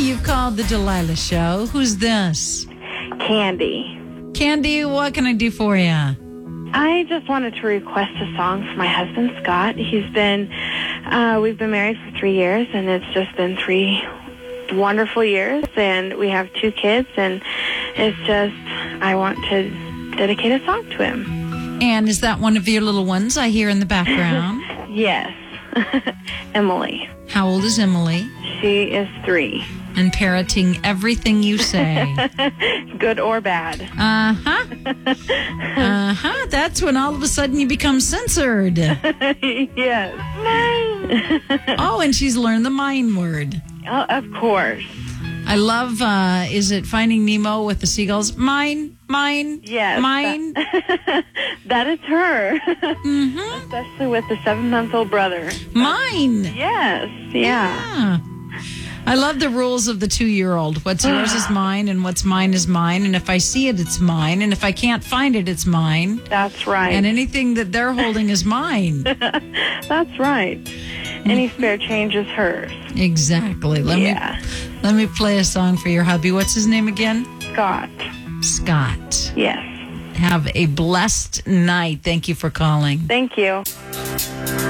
you've called the Delilah Show. Who's this? Candy. Candy, what can I do for you? I just wanted to request a song for my husband, Scott. We've been married for 3 years, and it's just been 3 wonderful years, and we have 2 kids, and it's just, I want to dedicate a song to him. And is that one of your little ones I hear in the background? Yes. Emily. How old is Emily? She is 3. And parroting everything you say. Good or bad. That's when all of a sudden you become censored. Yes. Oh, and she's learned the mine word. Oh, of course. I love, is it Finding Nemo with the seagulls? Mine. Yes. Mine. That is her. Mm-hmm. Especially with the 7-month-old brother. Mine. Yes. Yeah. I love the rules of the 2-year-old. What's yours is mine, and what's mine is mine. And if I see it, it's mine. And if I can't find it, it's mine. That's right. And anything that they're holding is mine. That's right. Any spare change is hers. Exactly. Let me play a song for your hubby. What's his name again? Scott. Scott. Yes. Have a blessed night. Thank you for calling. Thank you.